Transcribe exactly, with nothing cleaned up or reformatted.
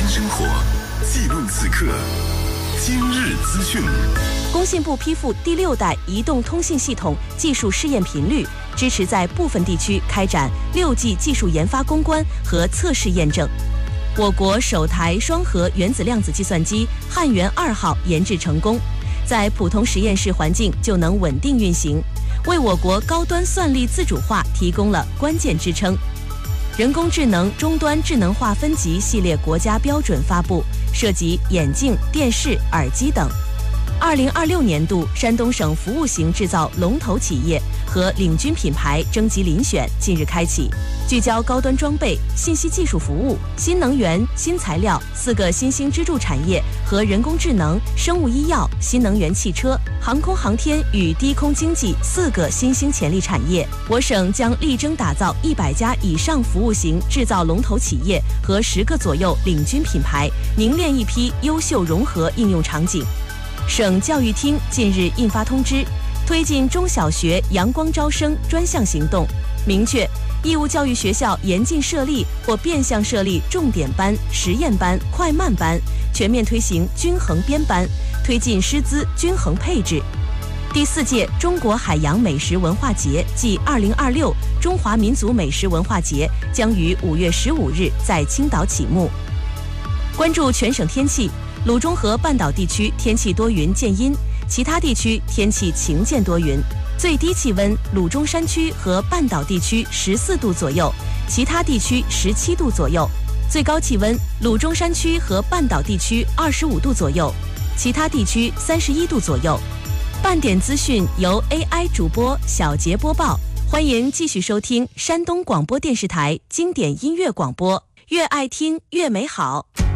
生活，记录此刻。今日资讯。 工信部批复第六代移动通信系统技术试验频率，支持在部分地区开展六 G 技术研发攻关和测试验证。我国首台双核原子量子计算机汉源二号研制成功，在普通实验室环境就能稳定运行，为我国高端算力自主化提供了关键支撑。人工智能终端智能化分级系列国家标准发布，涉及眼镜、电视、耳机等。二零二六年度山东省服务型制造龙头企业和领军品牌征集遴选近日开启，聚焦高端装备、信息技术服务、新能源、新材料四个新兴支柱产业和人工智能、生物医药、新能源汽车、航空航天与低空经济四个新兴潜力产业。我省将力争打造一百家以上服务型制造龙头企业和十个左右领军品牌，凝练一批优秀融合应用场景。省教育厅近日印发通知，推进中小学阳光招生专项行动，明确义务教育学校严禁设立或变相设立重点班、实验班、快慢班，全面推行均衡编班，推进师资均衡配置。第四届中国海洋美食文化节暨二零二六中华民族美食文化节将于五月十五日在青岛启幕。关注全省天气。鲁中和半岛地区天气多云见阴，其他地区天气晴见多云。最低气温，鲁中山区和半岛地区十四度左右，其他地区十七度左右。最高气温，鲁中山区和半岛地区二十五度左右，其他地区三十一度左右。半点资讯由 A I 主播小杰播报，欢迎继续收听山东广播电视台经典音乐广播，越爱听越美好。